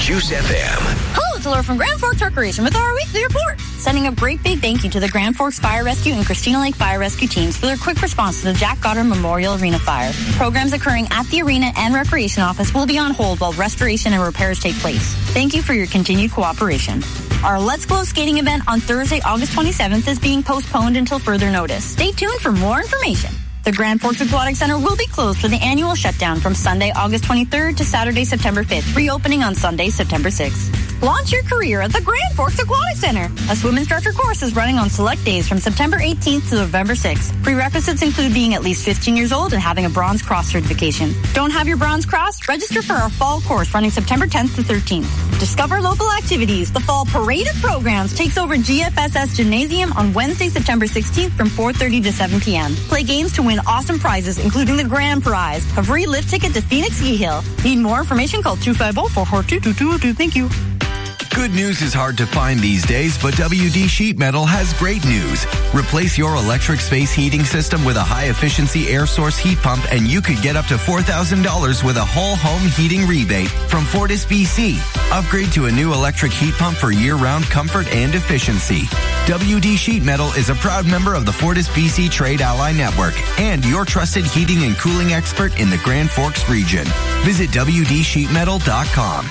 Juice FM. Hello, it's Laura from Grand Forks Recreation with our weekly report. Sending a great big thank you to the Grand Forks Fire Rescue and Christina Lake Fire Rescue teams for their quick response to the Jack Goddard Memorial Arena fire. Programs occurring at the arena and recreation office will be on hold while restoration and repairs take place. Thank you for your continued cooperation. Our Let's Glow skating event on Thursday, August 27th is being postponed until further notice. Stay tuned for more information. The Grand Forks Aquatic Center will be closed for the annual shutdown from Sunday, August 23rd to Saturday, September 5th, reopening on Sunday, September 6th. Launch your career at the Grand Forks Aquatic Center. A swim instructor course is running on select days from September 18th to November 6th. Prerequisites include being at least 15 years old and having a Bronze Cross certification. Don't have your Bronze Cross? Register for our fall course running September 10th to 13th. Discover local activities. The Fall Parade of Programs takes over GFSS Gymnasium on Wednesday, September 16th from 4:30 to 7 p.m. Play games to win awesome prizes, including the grand prize, a free lift ticket to Phoenix Ski Hill. Need more information? Call 250-442-2222. Thank you. Good news is hard to find these days, but WD Sheet Metal has great news. Replace your electric space heating system with a high-efficiency air source heat pump, and you could get up to $4,000 with a whole home heating rebate from Fortis BC. Upgrade to a new electric heat pump for year-round comfort and efficiency. WD Sheet Metal is a proud member of the Fortis BC Trade Ally Network and your trusted heating and cooling expert in the Grand Forks region. Visit WDSheetMetal.com.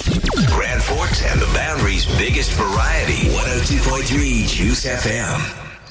Grand Forks and the Boundary's biggest variety. 102.3 Juice FM.